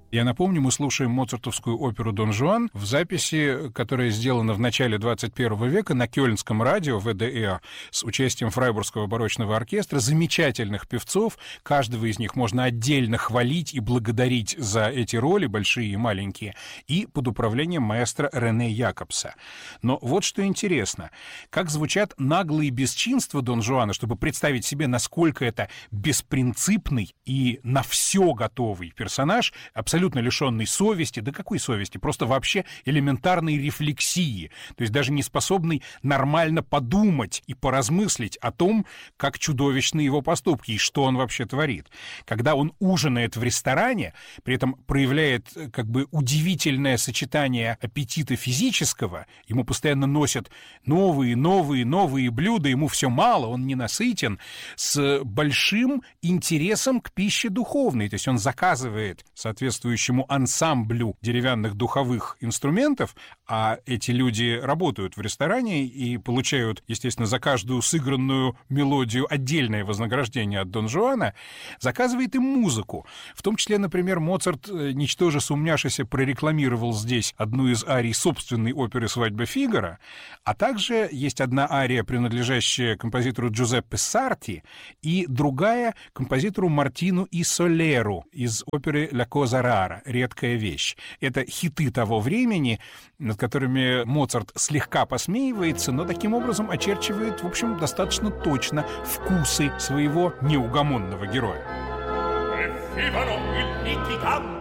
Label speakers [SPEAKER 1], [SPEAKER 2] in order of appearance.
[SPEAKER 1] Я напомню, мы слушаем моцартовскую оперу «Дон Жуан» в записи, которая сделана в начале 21 века на Кёльнском радио ВДР с участием Фрайбургского барочного оркестра, замечательных певцов. Каждого из них можно отдельно хвалить и благодарить за эти роли, большие и маленькие, и под управлением маэстро Рене Якобса. Но вот что интересно. Как звучат наглые бесчинства Дон Жуана, чтобы представить себе, насколько это беспринципный и на все готовый персонаж, абсолютно лишенный совести, да какой совести, просто вообще элементарной рефлексии, то есть даже не способный нормально подумать и поразмыслить о том, как чудовищны его поступки и что он вообще творит. Когда он ужинает в ресторане, при этом проявляет как бы удивительное сочетание аппетита физического, ему постоянно носят новые блюда, ему все мало, он ненасытен, с большим интересом к пище духовной, то есть он заказывает соответствующему ансамблю деревянных духовых инструментов, а эти люди работают в ресторане и получают, естественно, за каждую сыгранную мелодию отдельное вознаграждение от Дон Жуана, заказывает им музыку. В том числе, например, Моцарт, ничтоже сумняшися, прорекламировал здесь одну из арий собственной оперы «Свадьба Фигаро», а также есть одна ария, принадлежащая композитору Джузеппе Сарти, и другая композитору Мартину и Солеру из оперы «Ля Коза Рара», редкая вещь. Это хиты того времени, над которыми Моцарт слегка посмеивается, но таким образом очерчивает, в общем, достаточно точно вкусы своего неугомонного героя.